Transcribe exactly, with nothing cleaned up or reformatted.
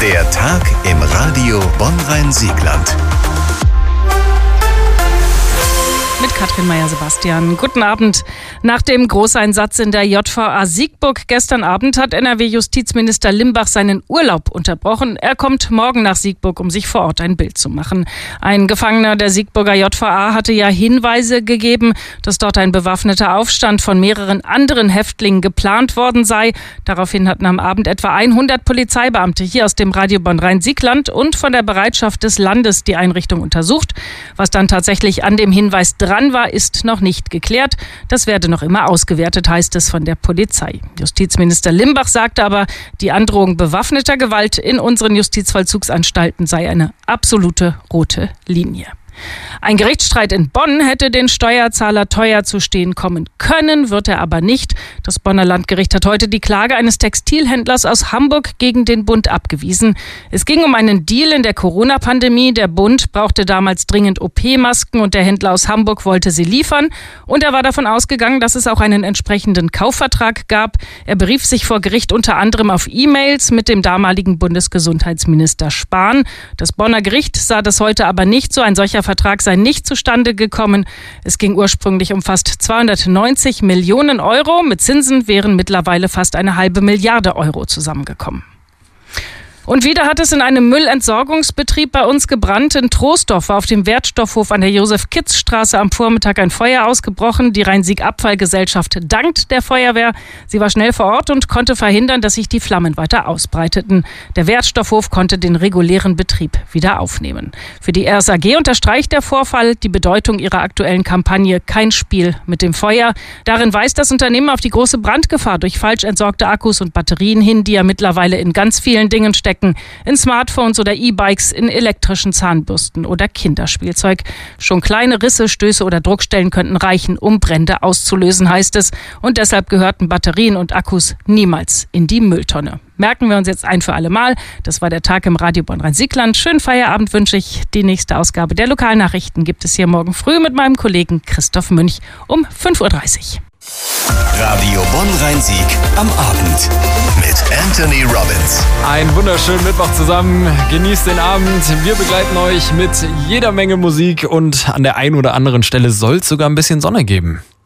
Der Tag im Radio Bonn-Rhein-Siegland. Mit Katrin Meyer-Sebastian. Guten Abend. Nach dem Großeinsatz in der J V A Siegburg gestern Abend hat N R W-Justizminister Limbach seinen Urlaub unterbrochen. Er kommt morgen nach Siegburg, um sich vor Ort ein Bild zu machen. Ein Gefangener der Siegburger J V A hatte ja Hinweise gegeben, dass dort ein bewaffneter Aufstand von mehreren anderen Häftlingen geplant worden sei. Daraufhin hatten am Abend etwa hundert Polizeibeamte hier aus dem Radio Bonn-Rhein-Siegland und von der Bereitschaft des Landes die Einrichtung untersucht. Was dann tatsächlich an dem Hinweis dran war, ist noch nicht geklärt. Das werde noch immer ausgewertet, heißt es von der Polizei. Justizminister Limbach sagte aber, die Androhung bewaffneter Gewalt in unseren Justizvollzugsanstalten sei eine absolute rote Linie. Ein Gerichtsstreit in Bonn hätte den Steuerzahler teuer zu stehen kommen können, wird er aber nicht. Das Bonner Landgericht hat heute die Klage eines Textilhändlers aus Hamburg gegen den Bund abgewiesen. Es ging um einen Deal in der Corona-Pandemie. Der Bund brauchte damals dringend O P-Masken und der Händler aus Hamburg wollte sie liefern. Und er war davon ausgegangen, dass es auch einen entsprechenden Kaufvertrag gab. Er berief sich vor Gericht unter anderem auf E-Mails mit dem damaligen Bundesgesundheitsminister Spahn. Das Bonner Gericht sah das heute aber nicht so. Ein solcher Vertrag sei nicht zustande gekommen. Es ging ursprünglich um fast zweihundertneunzig Millionen Euro. Mit Zinsen wären mittlerweile fast eine halbe Milliarde Euro zusammengekommen. Und wieder hat es in einem Müllentsorgungsbetrieb bei uns gebrannt. In Troisdorf war auf dem Wertstoffhof an der Josef-Kitz-Straße am Vormittag ein Feuer ausgebrochen. Die Rhein-Sieg-Abfallgesellschaft dankt der Feuerwehr. Sie war schnell vor Ort und konnte verhindern, dass sich die Flammen weiter ausbreiteten. Der Wertstoffhof konnte den regulären Betrieb wieder aufnehmen. Für die R S A G unterstreicht der Vorfall die Bedeutung ihrer aktuellen Kampagne Kein Spiel mit dem Feuer. Darin weist das Unternehmen auf die große Brandgefahr durch falsch entsorgte Akkus und Batterien hin, die ja mittlerweile in ganz vielen Dingen stecken. In Smartphones oder E-Bikes, in elektrischen Zahnbürsten oder Kinderspielzeug. Schon kleine Risse, Stöße oder Druckstellen könnten reichen, um Brände auszulösen, heißt es. Und deshalb gehörten Batterien und Akkus niemals in die Mülltonne. Merken wir uns jetzt ein für alle Mal. Das war der Tag im Radio Bonn-Rhein-Siegland. Schönen Feierabend wünsche ich. Die nächste Ausgabe der Lokalnachrichten gibt es hier morgen früh mit meinem Kollegen Christoph Münch um fünf Uhr dreißig. Radio Bonn-Rhein-Sieg am Abend mit Anthony Robbins. Einen wunderschönen Mittwoch zusammen. Genießt den Abend. Wir begleiten euch mit jeder Menge Musik und an der einen oder anderen Stelle soll es sogar ein bisschen Sonne geben.